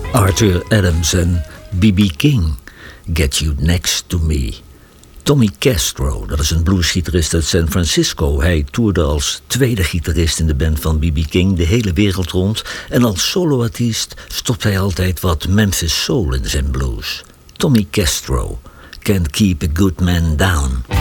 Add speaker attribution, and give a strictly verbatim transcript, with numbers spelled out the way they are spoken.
Speaker 1: Arthur Adams en B B King, Get You Next to Me. Tommy Castro, dat is een bluesgitarist uit San Francisco. Hij toerde als tweede gitarist in de band van B B King de hele wereld rond. En als soloartiest stopt hij altijd wat Memphis Soul in zijn blues. Tommy Castro, Can't Keep a Good Man Down.